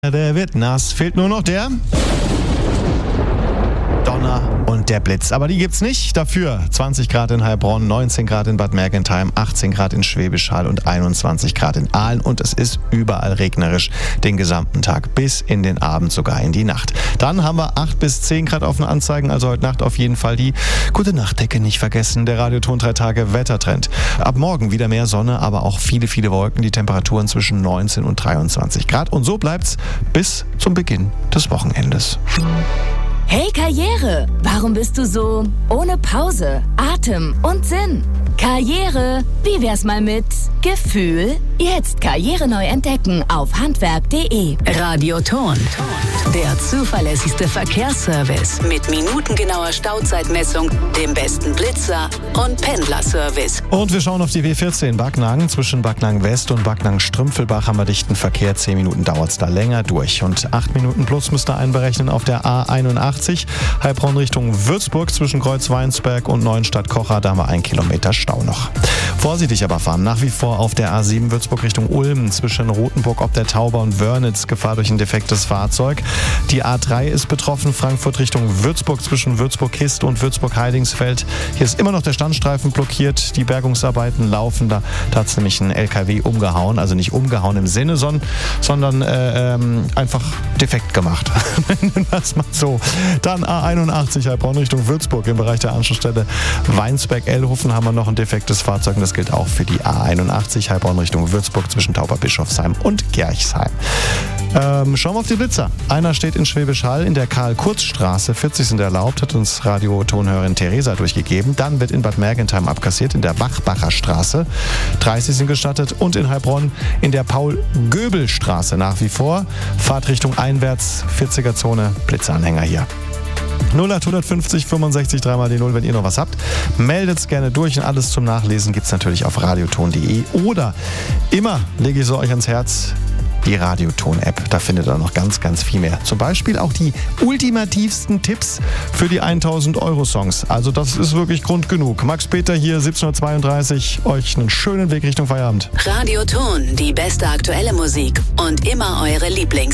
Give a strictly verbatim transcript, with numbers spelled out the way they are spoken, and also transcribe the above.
Der wird nass. Fehlt nur noch der Donner und der Blitz. Aber die gibt's nicht. Dafür zwanzig Grad in Heilbronn, neunzehn Grad in Bad Mergentheim, achtzehn Grad in Schwäbisch Hall und einundzwanzig Grad in Aalen. Und es ist überall regnerisch den gesamten Tag bis in den Abend, sogar in die Nacht. Dann haben wir acht bis zehn Grad auf den Anzeigen. Also heute Nacht auf jeden Fall die gute Nachtdecke nicht vergessen. Der Radioton drei Tage Wettertrend. Ab morgen wieder mehr Sonne, aber auch viele, viele Wolken. Die Temperaturen zwischen neunzehn und dreiundzwanzig Grad. Und so bleibt's bis zum Beginn des Wochenendes. Hey Karriere, warum bist du so ohne Pause, Atem und Sinn? Karriere, wie wär's mal mit Gefühl? Jetzt Karriere neu entdecken auf handwerk punkt de. Radioton, der zuverlässigste Verkehrsservice mit minutengenauer Stauzeitmessung, dem besten Blitzer und Pendlerservice. Und wir schauen auf die W vierzehn Backnang. Zwischen Backnang West und Backnang Strümpfelbach haben wir dichten Verkehr. Zehn Minuten dauert's da länger durch. Und acht Minuten plus müsst ihr einberechnen auf der A einundachtzig. Heilbronn Richtung Würzburg zwischen Kreuzweinsberg und Neuenstadt-Kocher. Da haben wir ein Kilometer Stau noch. Vorsichtig aber fahren. Nach wie vor auf der A sieben Würzburg Richtung Ulm zwischen Rothenburg ob der Tauber und Wörnitz. Gefahr durch ein defektes Fahrzeug. Die A drei ist betroffen. Frankfurt Richtung Würzburg zwischen Würzburg-Kist und Würzburg-Heidingsfeld. Hier ist immer noch der Standstreifen blockiert. Die Bergungsarbeiten laufen. Da, da hat es nämlich ein L K W umgehauen. Also nicht umgehauen im Sinne, sondern, sondern äh, ähm, einfach defekt gemacht. Nennen wir es mal so. Dann A einundachtzig Heilbronn Richtung Würzburg. Im Bereich der Anschlussstelle Weinsberg-Ellhofen haben wir noch ein defektes Fahrzeug. Und das gilt auch für die A einundachtzig Heilbronn Richtung Würzburg zwischen Tauberbischofsheim und Gerchsheim. Ähm, schauen wir auf die Blitzer. Einer steht in Schwäbisch Hall in der Karl-Kurz-Straße. vierzig sind erlaubt, hat uns Radiotonhörerin Theresa durchgegeben. Dann wird in Bad Mergentheim abkassiert in der Bachbacher Straße. dreißig sind gestattet. Und in Heilbronn in der Paul-Göbel-Straße nach wie vor. Fahrtrichtung einwärts, vierziger-Zone, Blitzeranhänger hier. null acht fünfzig fünfundsechzig dreimal die null, wenn ihr noch was habt. Meldet's gerne durch und alles zum Nachlesen gibt's natürlich auf radioton punkt de. Oder immer lege ich so euch ans Herz, die Radioton-App. Da findet ihr noch ganz, ganz viel mehr. Zum Beispiel auch die ultimativsten Tipps für die tausend-Euro-Songs. Also das ist wirklich Grund genug. Max Peter hier, siebzehn Uhr zweiunddreißig. Euch einen schönen Weg Richtung Feierabend. Radioton, die beste aktuelle Musik und immer eure Lieblings